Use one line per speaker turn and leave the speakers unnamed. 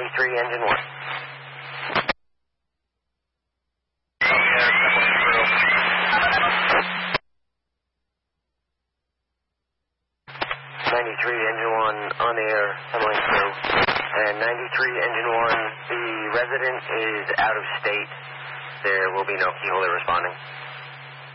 93, engine 1. Engine 1 on air, coming through. And 93, engine 1, the resident is out of state. There will be no keyholder responding.